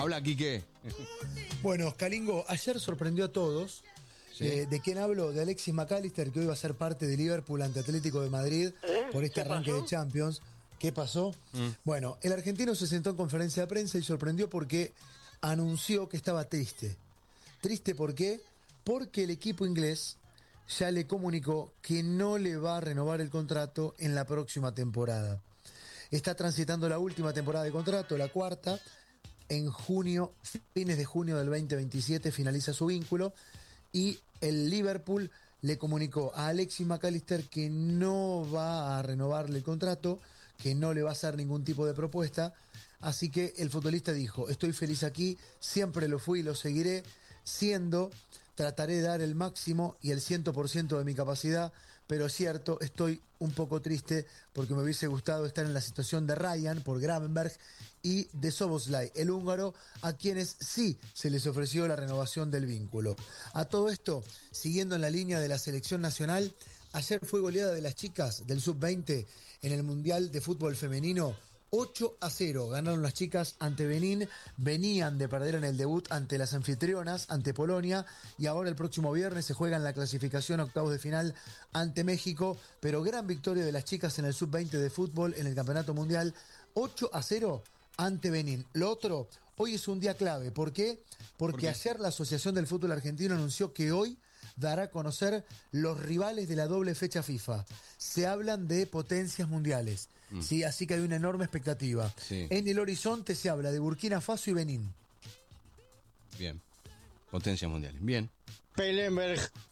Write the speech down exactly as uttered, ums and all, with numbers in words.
Habla, Quique. Bueno, Calingo, ayer sorprendió a todos. Sí. Eh, ¿De quién hablo? De Alexis McAllister, que hoy va a ser parte de Liverpool ante Atlético de Madrid ¿Eh? por este ¿Qué arranque pasó? de Champions. ¿Qué pasó? Mm. Bueno, el argentino se sentó en conferencia de prensa y sorprendió porque anunció que estaba triste. ¿Triste por qué? Porque el equipo inglés ya le comunicó que no le va a renovar el contrato en la próxima temporada. Está transitando la última temporada de contrato, la cuarta. En junio, fines de junio del veinte veintisiete, finaliza su vínculo y el Liverpool le comunicó a Alexis McAllister que no va a renovarle el contrato, que no le va a hacer ningún tipo de propuesta. Así que el futbolista dijo: estoy feliz aquí, siempre lo fui y lo seguiré siendo. Trataré de dar el máximo y el cien por ciento de mi capacidad, pero es cierto, estoy un poco triste porque me hubiese gustado estar en la situación de Ryan por Gravenberch y de Szoboszlai, el húngaro, a quienes sí se les ofreció la renovación del vínculo. A todo esto, siguiendo en la línea de la selección nacional, ayer fue goleada de las chicas del sub veinte en el Mundial de Fútbol Femenino. ocho a cero ganaron las chicas ante Benín, venían de perder en el debut ante las anfitrionas, ante Polonia, y ahora el próximo viernes se juegan la clasificación a octavos de final ante México, pero gran victoria de las chicas en el sub veinte de fútbol en el Campeonato Mundial, ocho a cero ante Benín. Lo otro, hoy es un día clave, ¿por qué? Porque ¿Por qué? ayer la Asociación del Fútbol Argentino anunció que hoy dará a conocer los rivales de la doble fecha FIFA. Se hablan de potencias mundiales, mm. ¿sí? Así que hay una enorme expectativa. Sí. En el horizonte se habla de Burkina Faso y Benín. Bien. Potencias mundiales. Bien. Peilenberg.